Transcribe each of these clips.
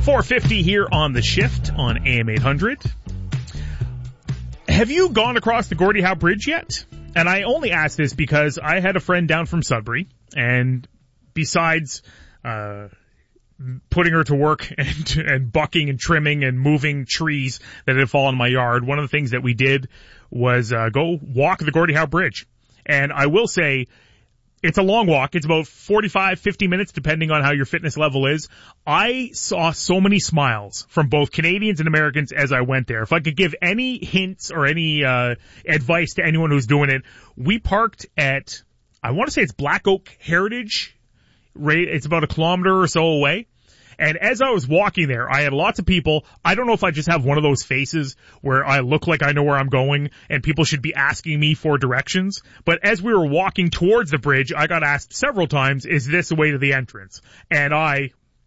4:50 here on The Shift on AM 800. Have you gone across the Gordie Howe Bridge yet? And I only ask this because I had a friend down from Sudbury, and besides putting her to work and bucking and trimming and moving trees that had fallen in my yard, one of the things that we did was go walk the Gordie Howe Bridge. And I will say, it's a long walk. It's about 45, 50 minutes, depending on how your fitness level is. I saw so many smiles from both Canadians and Americans as I went there. If I could give any hints or any advice to anyone who's doing it, we parked at, I want to say it's Black Oak Heritage. It's about a kilometer or so away. And as I was walking there, I had lots of people. I don't know if I just have one of those faces where I look like I know where I'm going and people should be asking me for directions. But as we were walking towards the bridge, I got asked several times, is this the way to the entrance? And I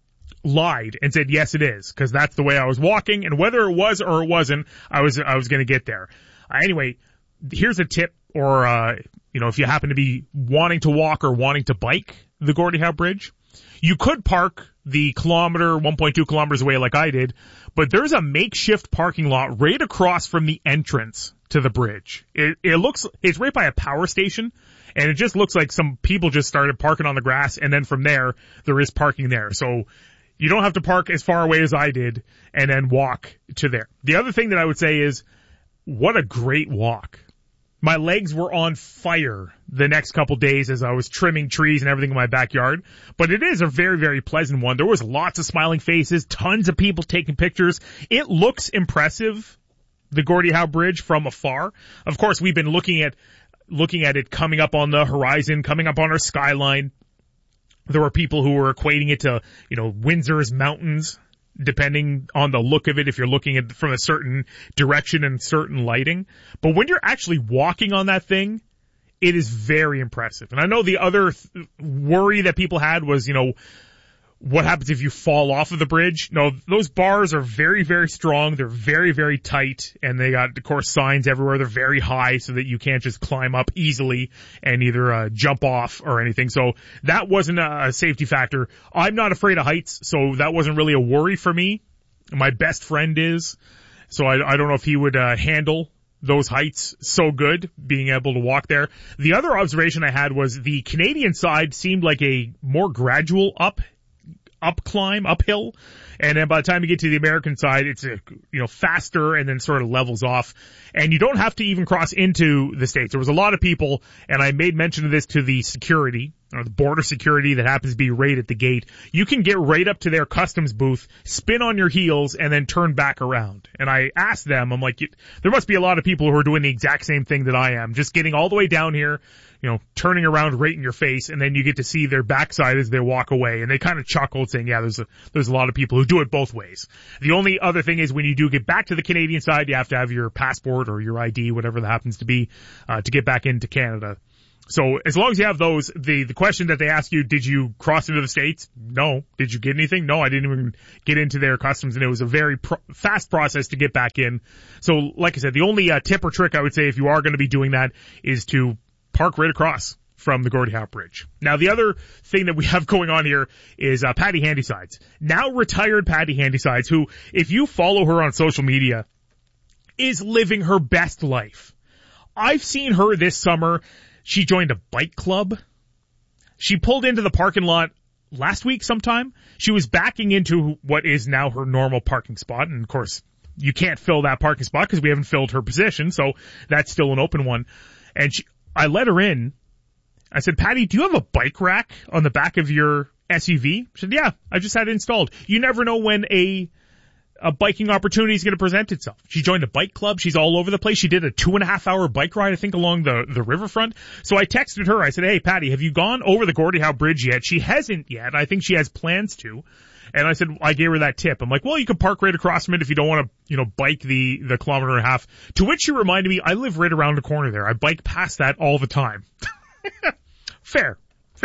lied and said, yes, it is, because that's the way I was walking. And whether it was or it wasn't, I was going to get there. Anyway, here's a tip, or, if you happen to be wanting to walk or wanting to bike the Gordie Howe Bridge, you could park the 1.2 kilometers away like I did, but there's a makeshift parking lot right across from the entrance to the bridge. It's right by a power station, and it just looks like some people just started parking on the grass, and then from there is parking there. So you don't have to park as far away as I did and then walk to there. The other thing that I would say is, what a great walk. My legs were on fire the next couple days as I was trimming trees and everything in my backyard. But it is a very, very pleasant one. There was lots of smiling faces, tons of people taking pictures. It looks impressive, the Gordie Howe Bridge, from afar. Of course, we've been looking at it coming up on the horizon, coming up on our skyline. There were people who were equating it to, Windsor's mountains, depending on the look of it, if you're looking at from a certain direction and certain lighting. But when you're actually walking on that thing, it is very impressive. And I know the other worry that people had was, what happens if you fall off of the bridge? No, those bars are very, very strong. They're very, very tight. And they got, of course, signs everywhere. They're very high so that you can't just climb up easily and either jump off or anything. So that wasn't a safety factor. I'm not afraid of heights, so that wasn't really a worry for me. My best friend is. So I don't know if he would handle those heights so good, being able to walk there. The other observation I had was the Canadian side seemed like a more gradual uphill, and then by the time you get to the American side, it's faster and then sort of levels off, and you don't have to even cross into the States. There was a lot of people, and I made mention of this to the security, or the border security that happens to be right at the gate. You can get right up to their customs booth, spin on your heels, and then turn back around. And I asked them, I'm like, there must be a lot of people who are doing the exact same thing that I am, just getting all the way down here, turning around right in your face, and then you get to see their backside as they walk away. And they kind of chuckled, saying, yeah, there's a lot of people who do it both ways. The only other thing is, when you do get back to the Canadian side, you have to have your passport or your ID, whatever that happens to be, to get back into Canada. So as long as you have those, the question that they ask you, did you cross into the States? No. Did you get anything? No, I didn't even get into their customs, and it was a very fast process to get back in. So like I said, the only tip or trick I would say if you are going to be doing that is to park right across from the Gordie Howe Bridge. Now, the other thing that we have going on here is Patty Handysides. Now retired Patty Handysides, who, if you follow her on social media, is living her best life. I've seen her this summer. She joined a bike club. She pulled into the parking lot last week sometime. She was backing into what is now her normal parking spot. And, of course, you can't fill that parking spot because we haven't filled her position, so that's still an open one. And I let her in. I said, Patty, do you have a bike rack on the back of your SUV? She said, yeah, I just had it installed. You never know when a biking opportunity is going to present itself. She joined a bike club. She's all over the place. She did a 2.5-hour bike ride, I think, along the riverfront. So I texted her. I said, hey, Patty, have you gone over the Gordie Howe Bridge yet? She hasn't yet. I think she has plans to. And I said, I gave her that tip. I'm like, well, you can park right across from it if you don't want to, bike the kilometer and a half. To which she reminded me, I live right around the corner there. I bike past that all the time. Fair.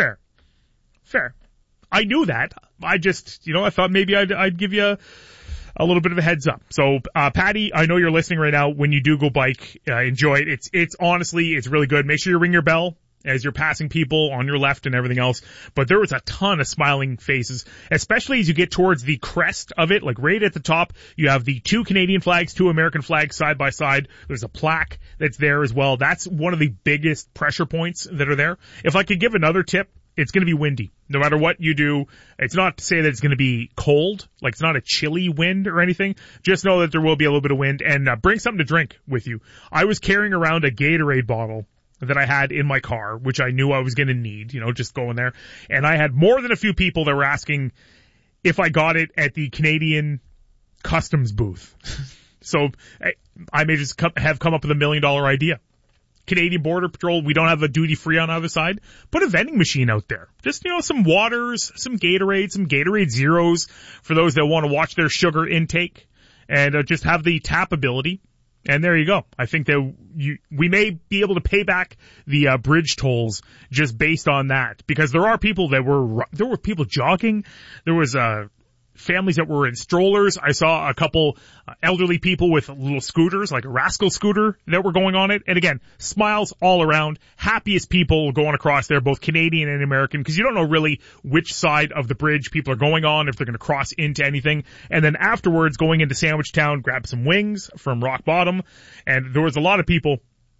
I knew that. I just, I thought maybe I'd give you a little bit of a heads up. So, Patty, I know you're listening right now. When you do go bike, enjoy it. It's honestly, it's really good. Make sure you ring your bell as you're passing people on your left and everything else. But there was a ton of smiling faces, especially as you get towards the crest of it, like right at the top. You have the 2 Canadian flags, 2 American flags side by side. There's a plaque that's there as well. That's one of the biggest pressure points that are there. If I could give another tip, it's going to be windy. No matter what you do, it's not to say that it's going to be cold, like it's not a chilly wind or anything. Just know that there will be a little bit of wind, and bring something to drink with you. I was carrying around a Gatorade bottle that I had in my car, which I knew I was going to need, just going there. And I had more than a few people that were asking if I got it at the Canadian customs booth. So I may just have come up with $1 million idea. Canadian Border Patrol, we don't have a duty free on the other side. Put a vending machine out there. Just, some waters, some Gatorade Zeros for those that want to watch their sugar intake, and just have the tap ability. And there you go. I think that we may be able to pay back the bridge tolls just based on that, because there are people there were people jogging. There was families that were in strollers. I saw a couple elderly people with little scooters, like a Rascal scooter, that were going on it. And again, smiles all around. Happiest people going across there, both Canadian and American, because you don't know really which side of the bridge people are going on, if they're going to cross into anything. And then afterwards, going into Sandwich Town, grab some wings from Rock Bottom. And there was a lot of people.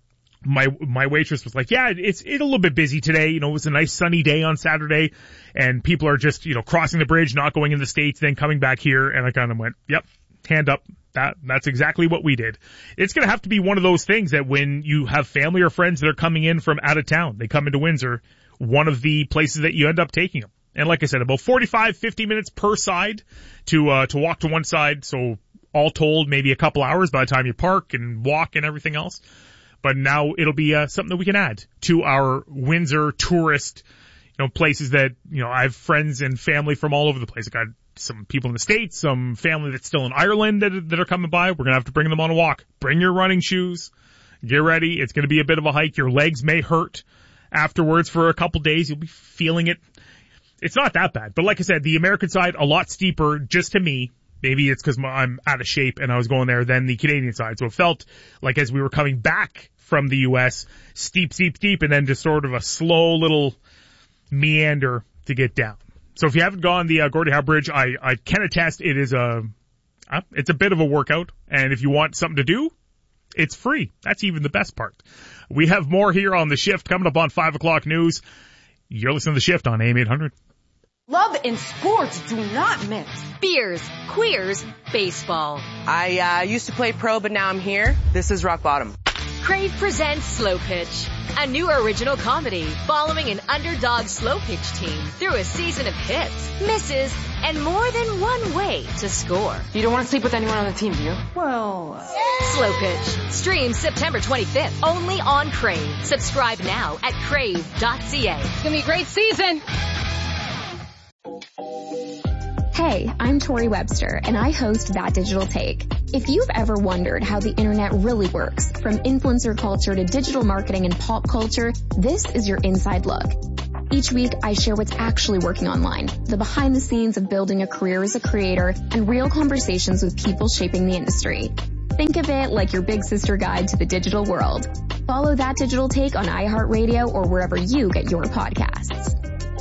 My waitress was like, yeah, it's a little bit busy today. It was a nice sunny day on Saturday, and people are just, crossing the bridge, not going in the States, then coming back here. And I kind of went, yep, hand up. That's exactly what we did. It's going to have to be one of those things that when you have family or friends that are coming in from out of town, they come into Windsor, one of the places that you end up taking them. And like I said, about 45, 50 minutes per side to walk to one side. So all told, maybe a couple hours by the time you park and walk and everything else. But now it'll be something that we can add to our Windsor tourist, places that, I have friends and family from all over the place. I got some people in the States, some family that's still in Ireland that are coming by. We're going to have to bring them on a walk. Bring your running shoes. Get ready. It's going to be a bit of a hike. Your legs may hurt afterwards for a couple days. You'll be feeling it. It's not that bad. But like I said, the American side, a lot steeper just to me. Maybe it's because I'm out of shape and I was going there than the Canadian side. So it felt like as we were coming back from the U.S., steep, and then just sort of a slow little meander to get down. So if you haven't gone the Gordie Howe Bridge, I can attest it is it's a bit of a workout. And if you want something to do, it's free. That's even the best part. We have more here on The Shift coming up on 5 o'clock news. You're listening to The Shift on AM 800. Love and sports do not mix. Beers, queers, baseball. I used to play pro, but now I'm here. This is Rock Bottom. Crave presents Slow Pitch, a new original comedy following an underdog slow pitch team through a season of hits, misses, and more than one way to score. You don't want to sleep with anyone on the team, do you? Well... Slow Pitch. Streams September 25th, only on Crave. Subscribe now at crave.ca. It's going to be a great season. Hey, I'm Tori Webster, and I host That Digital Take. If you've ever wondered how the internet really works, from influencer culture to digital marketing and pop culture, this is your inside look. Each week, I share what's actually working online, the behind the scenes of building a career as a creator, and real conversations with people shaping the industry. Think of it like your big sister guide to the digital world. Follow That Digital Take on iHeartRadio or wherever you get your podcasts.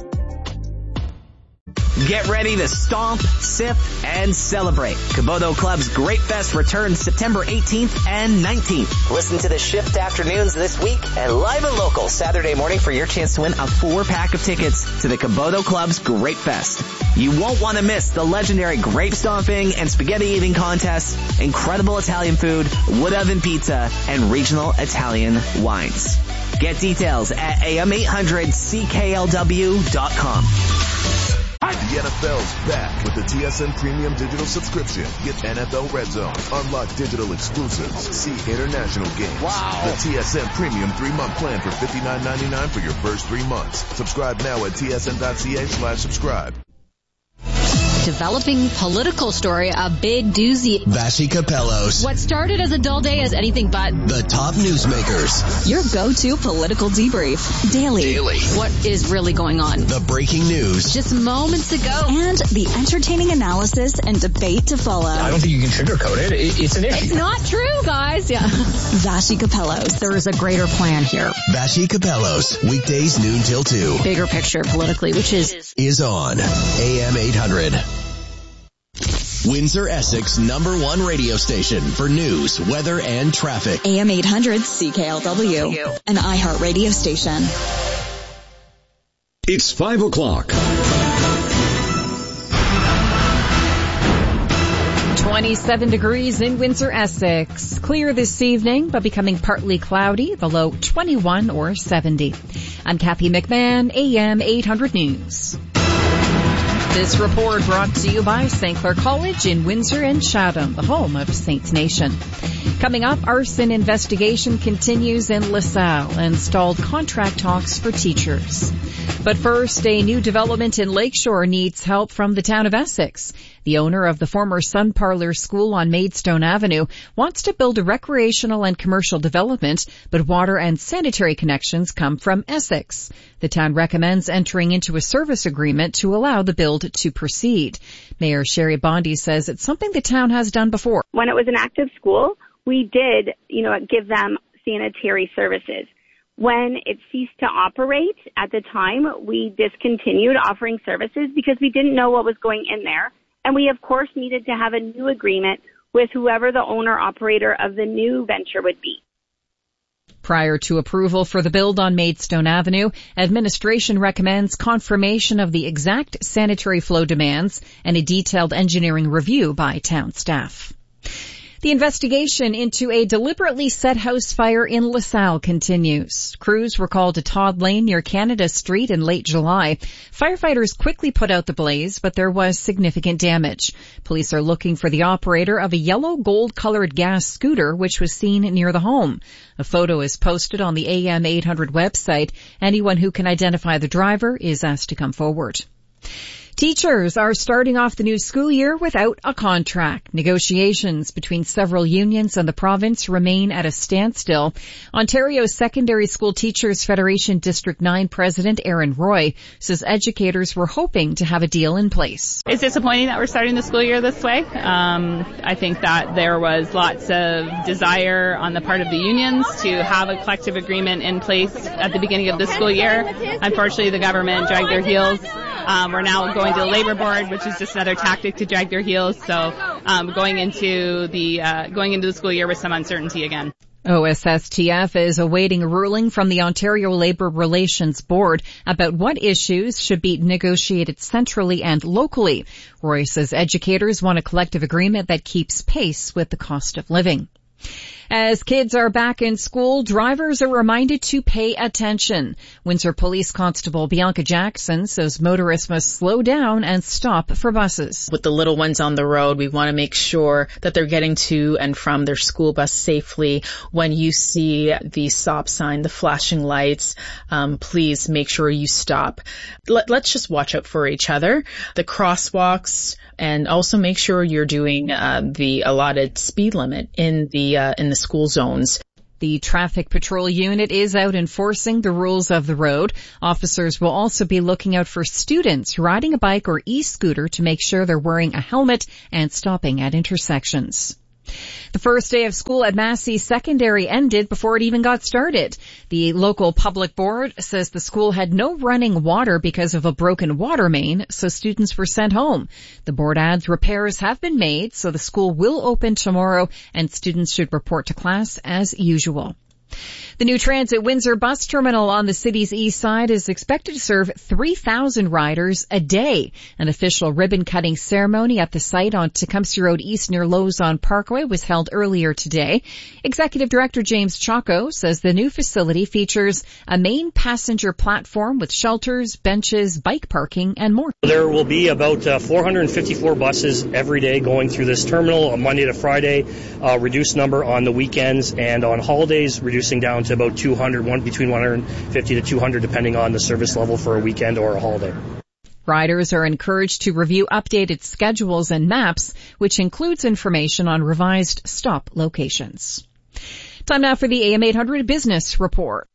Get ready to stomp, sip, and celebrate. Kabodo Club's Great Fest returns September 18th and 19th. Listen to the Shift afternoons this week and live and local Saturday morning for your chance to win a 4-pack of tickets to the Kabodo Club's Great Fest. You won't want to miss the legendary grape stomping and spaghetti eating contests, incredible Italian food, wood oven pizza, and regional Italian wines. Get details at am800cklw.com. The NFL's back with the TSN Premium Digital subscription. Get NFL Red Zone, unlock digital exclusives, see international games. Wow. The TSN Premium 3-month plan for $59.99 for your first 3 months. Subscribe now at tsn.ca/subscribe. developing political story, a big doozy. Vassy Capellos. What started as a dull day is anything but. The top newsmakers. Your go-to political debrief. Daily. What is really going on? The breaking news. Just moments ago. And the entertaining analysis and debate to follow. I don't think you can sugarcoat it. It's an issue. It's not true, guys. Yeah. Vassy Capellos. There is a greater plan here. Vassy Capellos. Weekdays noon till 2. Bigger picture politically, which is on AM 800. Windsor, Essex #1 radio station for news, weather, and traffic. AM 800 CKLW, an iHeart radio station. It's 5 o'clock. 27 degrees in Windsor, Essex. Clear this evening, but becoming partly cloudy, the low 21 or 70. I'm Kathy McMahon, AM 800 News. This report brought to you by St. Clair College in Windsor and Chatham, the home of Saints Nation. Coming up, arson investigation continues in LaSalle and stalled contract talks for teachers. But first, a new development in Lakeshore needs help from the town of Essex. The owner of the former Sun Parlor School on Maidstone Avenue wants to build a recreational and commercial development, but water and sanitary connections come from Essex. The town recommends entering into a service agreement to allow the build to proceed. Mayor Sherry Bondi says it's something the town has done before. When it was an active school, we did, give them sanitary services. When it ceased to operate at the time, we discontinued offering services because we didn't know what was going in there. And we, of course, needed to have a new agreement with whoever the owner-operator of the new venture would be. Prior to approval for the build on Maidstone Avenue, administration recommends confirmation of the exact sanitary flow demands and a detailed engineering review by town staff. The investigation into a deliberately set house fire in LaSalle continues. Crews were called to Todd Lane near Canada Street in late July. Firefighters quickly put out the blaze, but there was significant damage. Police are looking for the operator of a yellow gold-colored gas scooter, which was seen near the home. A photo is posted on the AM 800 website. Anyone who can identify the driver is asked to come forward. Teachers are starting off the new school year without a contract. Negotiations between several unions and the province remain at a standstill. Ontario Secondary School Teachers Federation District 9 President Aaron Roy says educators were hoping to have a deal in place. It's disappointing that we're starting the school year this way. I think that there was lots of desire on the part of the unions to have a collective agreement in place at the beginning of the school year. Unfortunately, the government dragged their heels. We're now going to the labor board, which is just another tactic to drag their heels. So going into the school year with some uncertainty again. OSSTF is awaiting a ruling from the Ontario Labour Relations Board about what issues should be negotiated centrally and locally. Roy says educators want a collective agreement that keeps pace with the cost of living. As kids are back in school, drivers are reminded to pay attention. Windsor Police Constable Bianca Jackson says motorists must slow down and stop for buses. With the little ones on the road, we want to make sure that they're getting to and from their school bus safely. When you see the stop sign, the flashing lights, please make sure you stop. Let's just watch out for each other. The crosswalks, and also make sure you're doing the allotted speed limit in the school zones. The Traffic Patrol Unit is out enforcing the rules of the road. Officers will also be looking out for students riding a bike or e-scooter to make sure they're wearing a helmet and stopping at intersections. The first day of school at Massey Secondary ended before it even got started. The local public board says the school had no running water because of a broken water main, so students were sent home. The board adds repairs have been made, so the school will open tomorrow and students should report to class as usual. The new Transit Windsor bus terminal on the city's east side is expected to serve 3,000 riders a day. An official ribbon-cutting ceremony at the site on Tecumseh Road East near Lozon Parkway was held earlier today. Executive Director James Chaco says the new facility features a main passenger platform with shelters, benches, bike parking, and more. There will be about 454 buses every day going through this terminal on Monday to Friday, reduced number on the weekends, and on holidays reducing down to about 200, between 150 to 200 depending on the service level for a weekend or a holiday. Riders are encouraged to review updated schedules and maps, which includes information on revised stop locations. Time now for the AM 800 Business Report.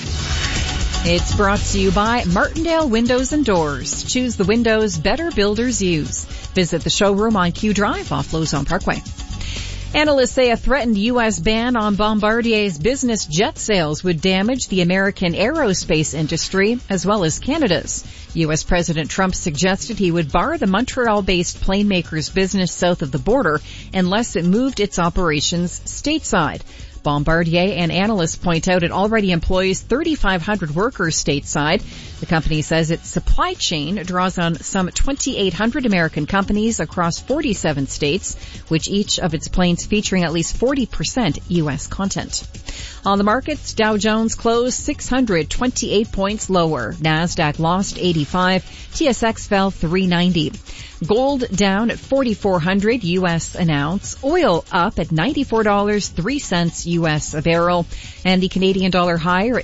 It's brought to you by Martindale Windows and Doors. Choose the windows better builders use. Visit the showroom on Q Drive off Lozon Parkway. Analysts say a threatened U.S. ban on Bombardier's business jet sales would damage the American aerospace industry as well as Canada's. U.S. President Trump suggested he would bar the Montreal-based plane maker's business south of the border unless it moved its operations stateside. Bombardier and analysts point out it already employs 3,500 workers stateside. The company says its supply chain draws on some 2,800 American companies across 47 states, which each of its planes featuring at least 40% U.S. content. On the markets, Dow Jones closed 628 points lower. NASDAQ lost 85. TSX fell 390. Gold down at $4,400 U.S. an ounce. Oil up at $94.03 U.S. a barrel. And the Canadian dollar higher at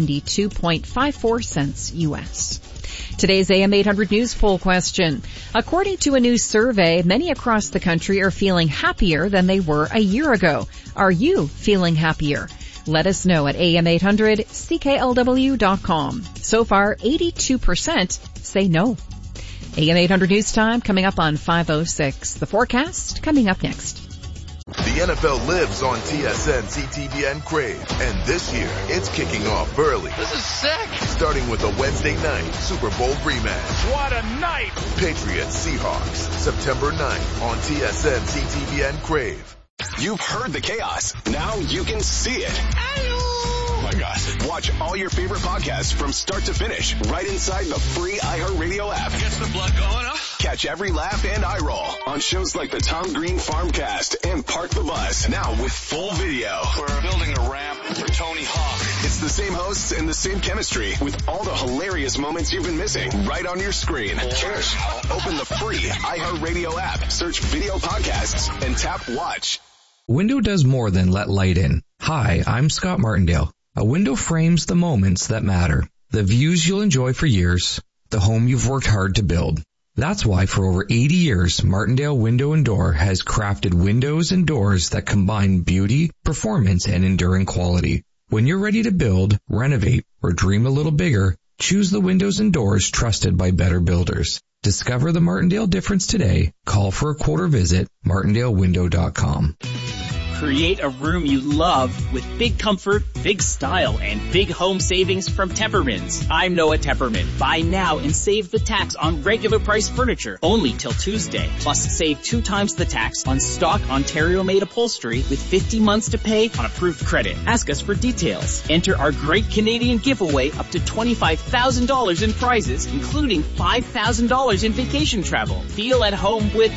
72.54 cents U.S. Today's AM 800 News poll question. According to a new survey, many across the country are feeling happier than they were a year ago. Are you feeling happier? Let us know at am800CKLW.com. So far, 82% say no. AM 800 News Time coming up on 5:06. The forecast coming up next. The NFL lives on TSN, CTVN, Crave. And this year, it's kicking off early. This is sick. Starting with a Wednesday night Super Bowl rematch. What a night. Patriots Seahawks, September 9th on TSN, CTVN, Crave. You've heard the chaos. Now you can see it. Oh my gosh. Watch all your favorite podcasts from start to finish right inside the free iHeartRadio app. Gets the blood going, huh? Catch every laugh and eye roll on shows like the Tom Green Farmcast and Park the Bus. Now with full video. We're building a ramp for Tony Hawk. It's the same hosts and the same chemistry with all the hilarious moments you've been missing right on your screen. Cheers. Open the free iHeartRadio app, search video podcasts, and tap watch. Window does more than let light in. Hi, I'm Scott Martindale. A window frames the moments that matter. The views you'll enjoy for years. The home you've worked hard to build. That's why for over 80 years, Martindale Window and Door has crafted windows and doors that combine beauty, performance, and enduring quality. When you're ready to build, renovate, or dream a little bigger, choose the windows and doors trusted by better builders. Discover the Martindale difference today. Call for a quote or visit martindalewindow.com. Create a room you love with big comfort, big style, and big home savings from Teppermans. I'm Noah Tepperman. Buy now and save the tax on regular price furniture only till Tuesday. Plus save 2 times the tax on stock Ontario-made upholstery with 50 months to pay on approved credit. Ask us for details. Enter our great Canadian giveaway up to $25,000 in prizes, including $5,000 in vacation travel. Feel at home with